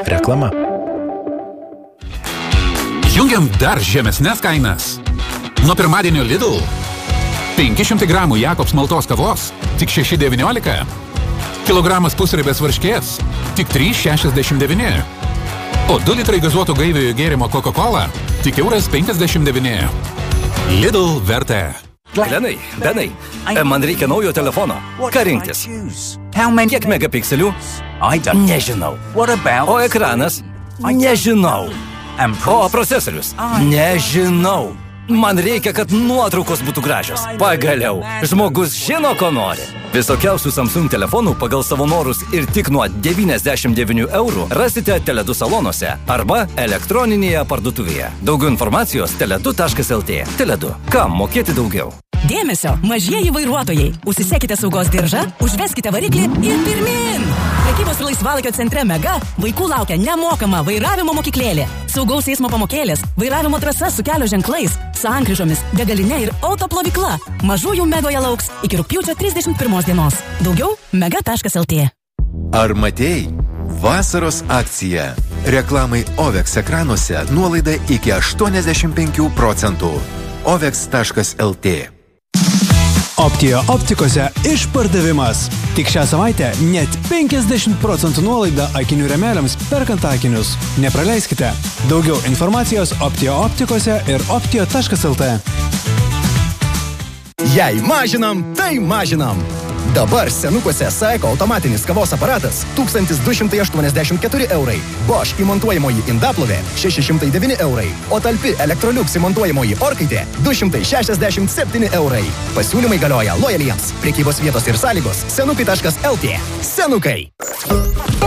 Reklama. Jungiam dar žemesnės kainas. Nuo pirmadienio Lidl 500 gramų Jakobs maltos kavos tik 6,19. Kilogramas pusribės varškės tik 3,69. O 2 litrai gazuoto gaiviojo gėrimo Coca-Cola tik €1,59. Lidl vertė. Benai, man reikia naujo telefono. Ką rinktis? Kiek megapikselių? Nežinau. O ekranas? Nežinau. O procesorius? Nežinau. Man reikia, kad nuotraukos būtų gražios. Pagaliau, žmogus žino, ko nori. Visokiausių Samsung telefonų pagal savo norus ir tik nuo 99 eurų rasite Tele2 salonuose arba elektroninėje parduotuvėje. Daugiau informacijos tele2.lt. Tele2. Kam mokėti daugiau? Dėmesio, mažieji vairuotojai. Užsisekite saugos diržą, užveskite variklį ir pirmin. Prekybos ir laisvalaikio centre Mega vaikų laukia nemokama vairavimo mokyklėlė. Saugaus eismo pamokėlės, vairavimo trasa su kelio ženklais, sankryžomis, degalinė ir autoplovykla. Mažųjų Megoje lauks iki rugpjūčio 31 dienos. Daugiau mega.lt. Ar matėjai? Vasaros akcija. Reklamai OVEX ekranuose nuolaida iki 85%. OVEX.lt. Optija optikose išpardavimas. Tik šią savaitę net 50% nuolaida akinių rėmeliams perkant akinius. Nepraleiskite. Daugiau informacijos Optija optikose ir optija.lt. Jei mažinam, tai mažinam. Dabar Senukuose Saeko automatinis kavos aparatas 1284 eurai. Bosch įmontuojamoji indaplovė 609 eurai. O talpi Electrolux įmontuojamoji orkaitė 267 eurai. Pasiūlymai galioja lojaliems. Prekybos vietos ir sąlygos senukai.lt. Senukai.